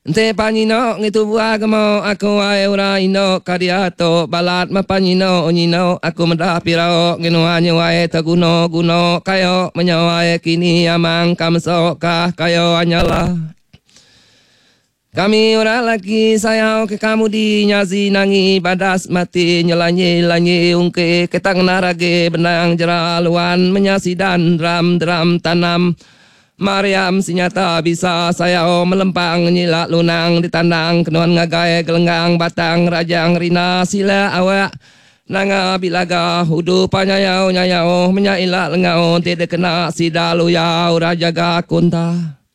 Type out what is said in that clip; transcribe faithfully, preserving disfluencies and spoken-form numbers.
Ente panino ngitu buah gemo aku wae ora ino kadiato balat mapanyino onyino aku medapirao nginu anyu wae taguno guno kayo menyawae kini amang kamso kah kayo anyala. Kami ora lagi sayang ke kamu di nyazi nangi badas mati nyelanyi lanyi ungke ketang narage benang jeraluan menyasi dan dram dram tanam. Mariam sinyata bisa saya melempang nyilak lunang ditandang kenuan ngagai gelenggang batang rajang rina sila awak nanga bilaga hudu panyayau nyayau menyailak lengau tidak kena sidalu yau rajaga kunta.